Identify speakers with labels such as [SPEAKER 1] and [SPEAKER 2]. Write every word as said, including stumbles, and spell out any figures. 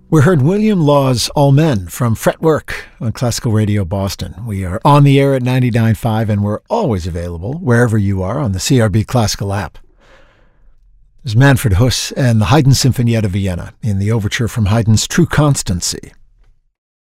[SPEAKER 1] We heard William Law's All Men from Fretwork on Classical Radio Boston. We are on the air at ninety-nine point five, and we're always available wherever you are on the C R B Classical app. There's Manfred Huss and the Haydn Sinfonietta Vienna in the overture from Haydn's True Constancy.